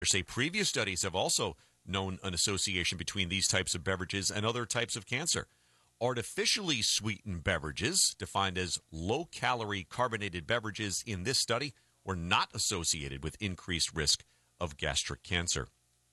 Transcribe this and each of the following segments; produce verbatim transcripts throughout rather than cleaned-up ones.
say previous studies have also known an association between these types of beverages and other types of cancer. Artificially sweetened beverages, defined as low-calorie carbonated beverages in this study, were not associated with increased risk of gastric cancer.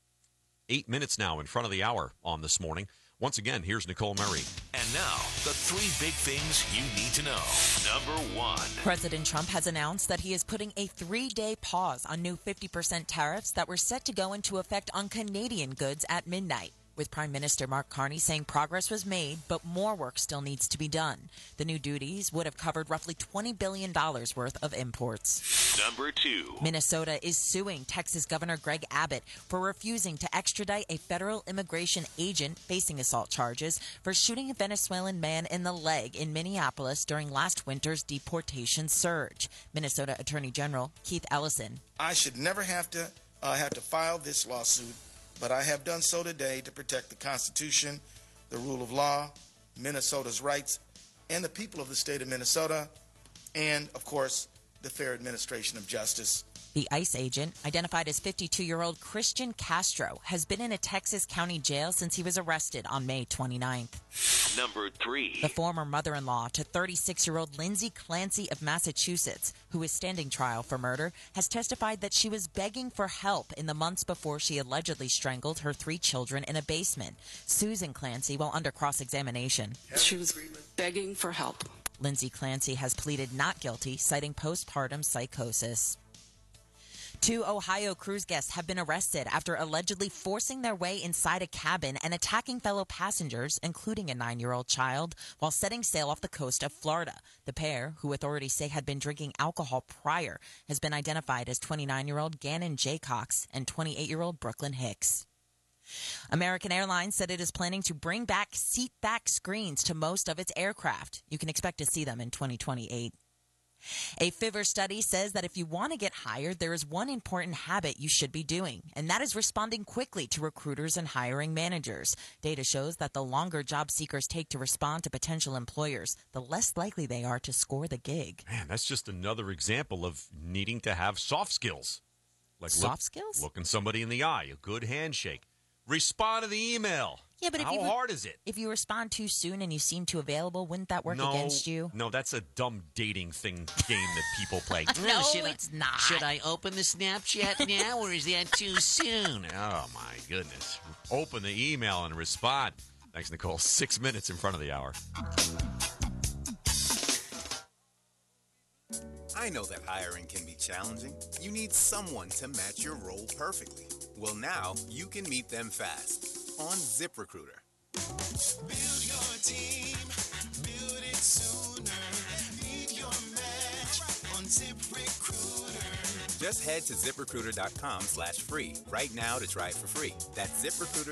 Eight minutes now in front of the hour on This Morning. Once again, here's Nicole Murray. And now, the three big things you need to know. Number one. President Trump has announced that he is putting a three-day pause on new fifty percent tariffs that were set to go into effect on Canadian goods at midnight, with Prime Minister Mark Carney saying progress was made, but more work still needs to be done. The new duties would have covered roughly twenty billion dollars worth of imports. Number two. Minnesota is suing Texas Governor Greg Abbott for refusing to extradite a federal immigration agent facing assault charges for shooting a Venezuelan man in the leg in Minneapolis during last winter's deportation surge. Minnesota Attorney General Keith Ellison. I should never have to uh, have to file this lawsuit, but I have done so today to protect the Constitution, the rule of law, Minnesota's rights, and the people of the state of Minnesota, and, of course, the fair administration of justice. The ICE agent, identified as fifty-two-year-old Christian Castro, has been in a Texas county jail since he was arrested on May twenty-ninth. Number three. The former mother-in-law to thirty-six-year-old Lindsay Clancy of Massachusetts, who is standing trial for murder, has testified that she was begging for help in the months before she allegedly strangled her three children in a basement. Susan Clancy, while under cross-examination. She was begging for help. Lindsay Clancy has pleaded not guilty, citing postpartum psychosis. Two Ohio cruise guests have been arrested after allegedly forcing their way inside a cabin and attacking fellow passengers, including a nine-year-old child, while setting sail off the coast of Florida. The pair, who authorities say had been drinking alcohol prior, has been identified as twenty-nine-year-old Gannon Jaycox and twenty-eight-year-old Brooklyn Hicks. American Airlines said it is planning to bring back seat-back screens to most of its aircraft. You can expect to see them in twenty twenty-eight. A Fiverr study says that if you want to get hired, there is one important habit you should be doing, and that is responding quickly to recruiters and hiring managers. Data shows that the longer job seekers take to respond to potential employers, the less likely they are to score the gig. Man, that's just another example of needing to have soft skills. Like soft look, skills? Looking somebody in the eye, a good handshake. Respond to the email. Yeah, but if How you, hard is it? If you respond too soon and you seem too available, wouldn't that work no, against you? No, that's a dumb dating thing game that people play. No, should it's I, not. Should I open the Snapchat now, or is that too soon? Oh, my goodness. Open the email and respond. Thanks, Nicole. Six minutes in front of the hour. I know that hiring can be challenging. You need someone to match your role perfectly. Well, now you can meet them fast on ZipRecruiter. Build your team, build it sooner. Leave your match on ZipRecruiter. Just head to ZipRecruiter.com slash free right now to try it for free. That's ZipRecruiter.